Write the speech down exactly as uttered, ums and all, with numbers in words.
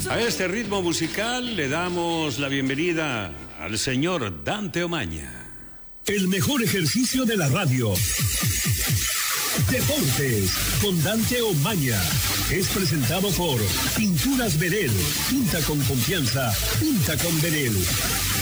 A este ritmo musical le damos la bienvenida al señor Dante Omaña. El mejor ejercicio de la radio. Deportes con Dante Omaña. Es presentado por Pinturas Verel. Pinta con confianza. Pinta con Verel.